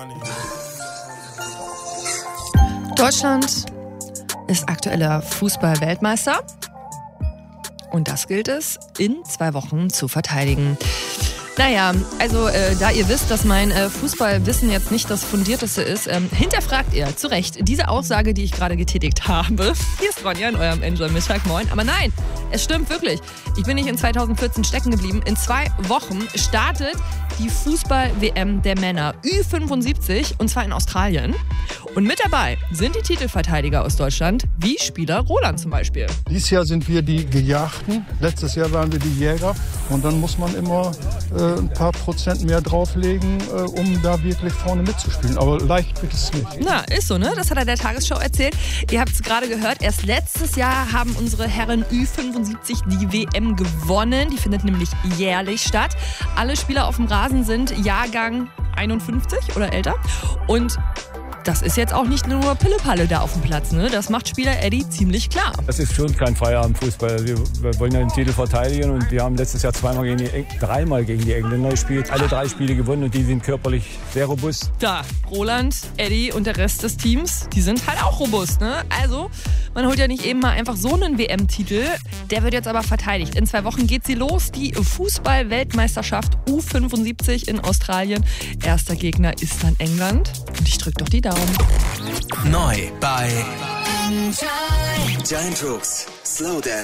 Deutschland ist aktueller Fußball-Weltmeister und das gilt es in 2 Wochen zu verteidigen. Naja, also da ihr wisst, dass mein Fußballwissen jetzt nicht das fundierteste ist, hinterfragt ihr zu Recht diese Aussage, die ich gerade getätigt habe. Hier ist Ronja in eurem Enjoy Mittag, moin. Aber nein, es stimmt wirklich. Ich bin nicht in 2014 stecken geblieben. In 2 Wochen startet die Fußball-WM der Männer Ü75 und zwar in Australien. Und mit dabei sind die Titelverteidiger aus Deutschland, wie Spieler Roland zum Beispiel. Dieses Jahr sind wir die Gejagten, letztes Jahr waren wir die Jäger und dann muss man immer ein paar Prozent mehr drauflegen, um da wirklich vorne mitzuspielen. Aber leicht wird es nicht. Na, ist so, ne? Das hat er der Tagesschau erzählt. Ihr habt es gerade gehört, erst letztes Jahr haben unsere Herren Ü75 die WM gewonnen. Die findet nämlich jährlich statt. Alle Spieler auf dem Rasen sind Jahrgang 51 oder älter. Und das ist jetzt auch nicht nur Pille-Palle da auf dem Platz, ne? Das macht Spieler Eddie ziemlich klar. Das ist schon kein Feierabendfußball. Wir wollen ja den Titel verteidigen und wir haben letztes Jahr dreimal gegen die Engländer gespielt. Alle 3 Spiele gewonnen und die sind körperlich sehr robust. Da, Roland, Eddie und der Rest des Teams, die sind halt auch robust, ne? Also, man holt ja nicht eben mal einfach so einen WM-Titel. Der wird jetzt aber verteidigt. In 2 Wochen geht sie los, die Fußball-Weltmeisterschaft U75 in Australien. Erster Gegner ist dann England. Und ich drück doch die Daumen. Neu bei Giant Rooks Slow Dance.